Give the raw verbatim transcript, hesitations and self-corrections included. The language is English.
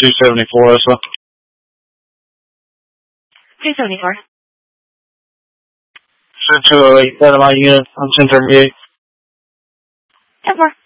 two seventy-four, Essa. two seventy-four. two oh eight, that in my unit. I'm ten thirty-eight. ten four.